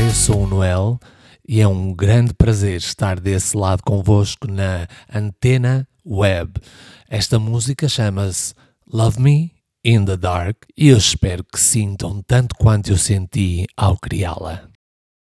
eu sou o Noel e é um grande prazer estar desse lado convosco na Antena Web. Esta música chama-se Love Me in the Dark e eu espero que sintam tanto quanto eu senti ao criá-la.